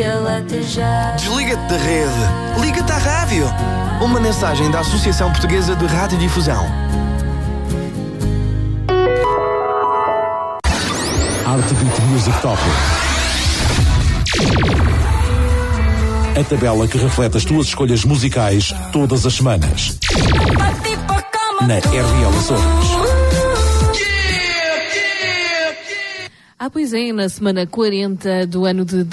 ele até já. Desliga-te da rede. Liga-te à rádio. Uma mensagem da Associação Portuguesa de Radiodifusão. Heartbeat Music Top. A tabela que reflete as tuas escolhas musicais todas as semanas. Na RL Açores. Pois é, na semana 40 do ano de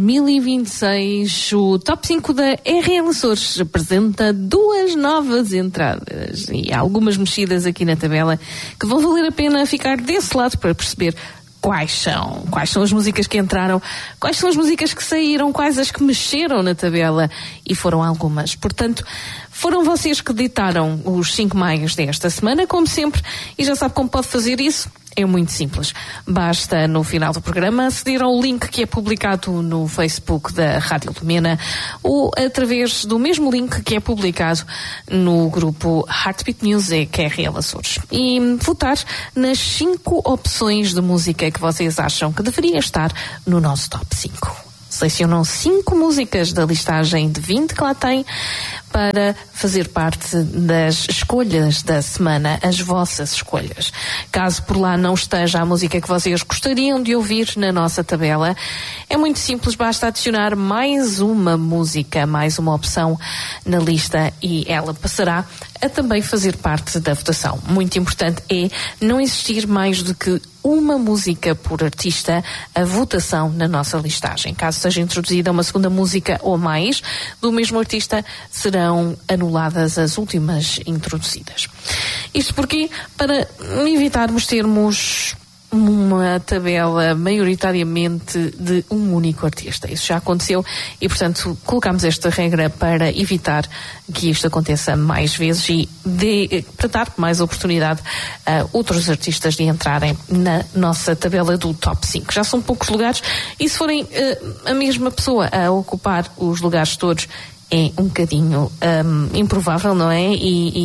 2026, o Top 5 da RL Açores apresenta 2 novas entradas e algumas mexidas aqui na tabela que vão valer a pena ficar desse lado para perceber quais são as músicas que entraram, quais são as músicas que saíram, quais as que mexeram na tabela, e foram algumas. Portanto, foram vocês que ditaram os 5 maios desta semana, como sempre, e já sabe como pode fazer isso? É muito simples. Basta, no final do programa, aceder ao link que é publicado no Facebook da Rádio Lumena ou através do mesmo link que é publicado no grupo Heartbeat Music RL Açores e votar nas 5 opções de música que vocês acham que deveria estar no nosso Top 5. Selecionam 5 músicas da listagem de 20 que lá tem para fazer parte das escolhas da semana, as vossas escolhas. Caso por lá não esteja a música que vocês gostariam de ouvir na nossa tabela, é muito simples, basta adicionar mais uma música, mais uma opção na lista e ela passará a também fazer parte da votação. Muito importante é não existir mais do que uma música por artista a votação na nossa listagem. Caso seja introduzida uma segunda música ou mais do mesmo artista, serão anuladas as últimas introduzidas. Isto porque, para evitarmos termos uma tabela maioritariamente de um único artista. Isso já aconteceu e, portanto, colocamos esta regra para evitar que isto aconteça mais vezes e para dar mais oportunidade a outros artistas de entrarem na nossa tabela do Top 5. Já são poucos lugares e se forem a mesma pessoa a ocupar os lugares todos, é um bocadinho improvável, não é?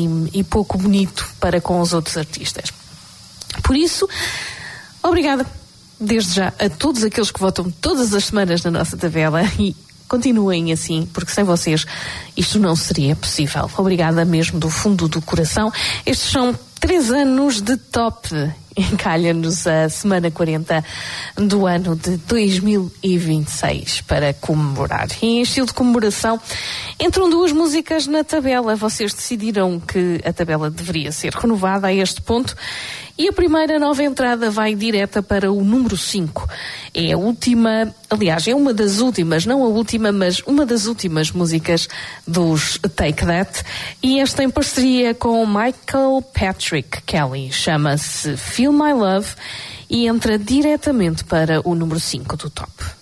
E pouco bonito para com os outros artistas. Por isso, obrigada, desde já, a todos aqueles que votam todas as semanas na nossa tabela e continuem assim, porque sem vocês isto não seria possível. Obrigada mesmo do fundo do coração. Estes são 3 anos de top. Encalha-nos a semana 40 do ano de 2026 para comemorar. E em estilo de comemoração, entram 2 músicas na tabela. Vocês decidiram que a tabela deveria ser renovada a este ponto. E a primeira nova entrada vai direta para o número 5. É a última, aliás, é uma das últimas, não a última, mas uma das últimas músicas dos Take That. E esta em parceria com Michael Patrick Kelly. Chama-se Feel My Love e entra diretamente para o número 5 do top.